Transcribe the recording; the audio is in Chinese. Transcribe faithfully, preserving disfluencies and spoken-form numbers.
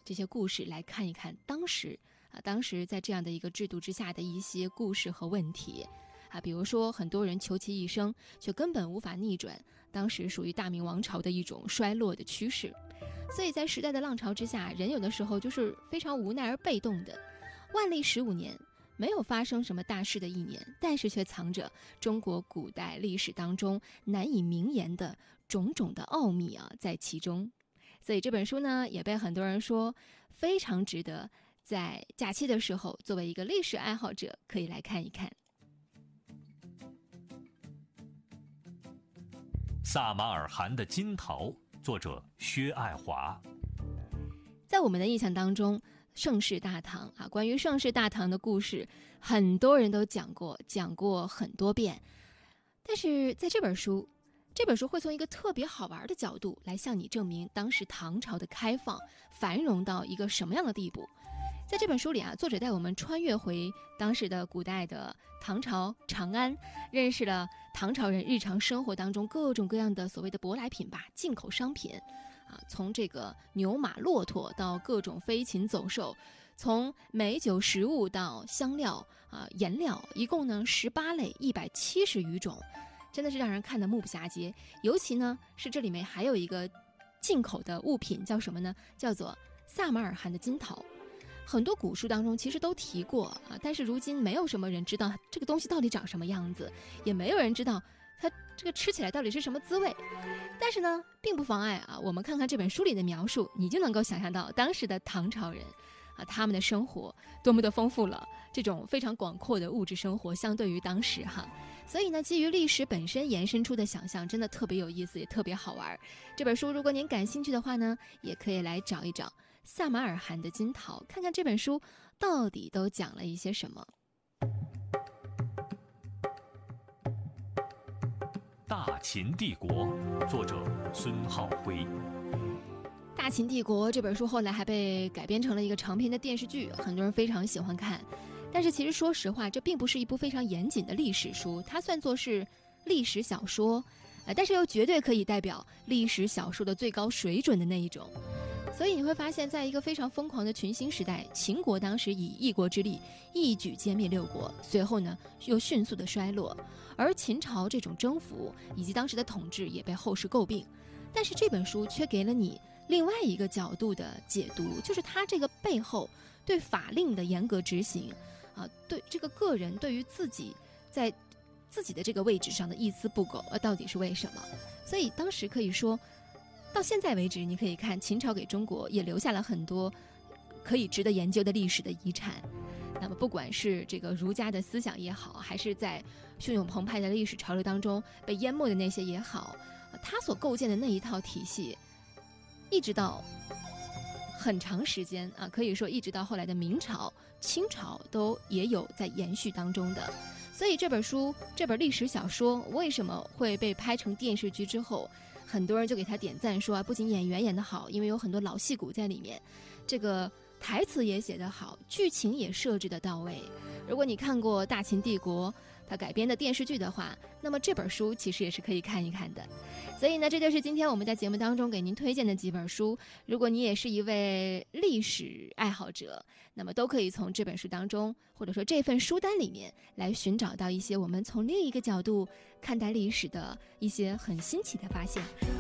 这些故事来看一看当时啊，当时在这样的一个制度之下的一些故事和问题啊，比如说很多人求其一生，却根本无法逆转当时属于大明王朝的一种衰落的趋势。所以在时代的浪潮之下，人有的时候就是非常无奈而被动的。万历十五年，没有发生什么大事的一年，但是却藏着中国古代历史当中难以名言的种种的奥秘啊，在其中。所以这本书呢，也被很多人说非常值得在假期的时候，作为一个历史爱好者可以来看一看。 萨马尔罕的金桃，作者薛爱华。 在我们的印象当中，盛世大唐啊，关于盛世大唐的故事，很多人都讲过，讲过很多遍。但是在这本书，这本书会从一个特别好玩的角度来向你证明当时唐朝的开放、繁荣到一个什么样的地步。在这本书里啊，作者带我们穿越回当时的古代的唐朝长安，认识了唐朝人日常生活当中各种各样的所谓的舶来品吧，进口商品啊，从这个牛马骆驼到各种飞禽走兽，从美酒食物到香料啊颜料，一共呢十八类一百七十余种，真的是让人看得目不暇接。尤其呢是这里面还有一个进口的物品，叫什么呢？叫做萨马尔罕的金桃。很多古书当中其实都提过啊，但是如今没有什么人知道这个东西到底长什么样子，也没有人知道它这个吃起来到底是什么滋味。但是呢，并不妨碍啊，我们看看这本书里的描述，你就能够想象到当时的唐朝人啊，他们的生活多么的丰富了，这种非常广阔的物质生活相对于当时哈。所以呢，基于历史本身延伸出的想象，真的特别有意思，也特别好玩。这本书如果您感兴趣的话呢，也可以来找一找萨马尔罕的金桃，看看这本书到底都讲了一些什么。 大秦帝国，作者孙浩辉。 大秦帝国这本书后来还被改编成了一个长篇的电视剧，很多人非常喜欢看。但是其实说实话，这并不是一部非常严谨的历史书，它算作是历史小说，呃，但是又绝对可以代表历史小说的最高水准的那一种。所以你会发现，在一个非常疯狂的群星时代，秦国当时以一国之力一举歼灭六国，随后呢又迅速的衰落，而秦朝这种征服以及当时的统治也被后世诟病。但是这本书却给了你另外一个角度的解读，就是它这个背后对法令的严格执行啊，对这个个人对于自己在自己的这个位置上的一丝不苟，呃，到底是为什么？所以当时可以说，到现在为止，你可以看秦朝给中国也留下了很多可以值得研究的历史的遗产。那么不管是这个儒家的思想也好，还是在汹涌澎湃的历史潮流当中被淹没的那些也好，他所构建的那一套体系，一直到很长时间啊，可以说一直到后来的明朝、清朝都也有在延续当中的。所以这本书，这本历史小说为什么会被拍成电视剧之后，很多人就给他点赞说啊，不仅演员演得好，因为有很多老戏骨在里面，这个台词也写得好，剧情也设置得到位。如果你看过《大秦帝国》它改编的电视剧的话，那么这本书其实也是可以看一看的。所以呢，这就是今天我们在节目当中给您推荐的几本书。如果你也是一位历史爱好者，那么都可以从这本书当中，或者说这份书单里面来寻找到一些我们从另一个角度看待历史的一些很新奇的发现。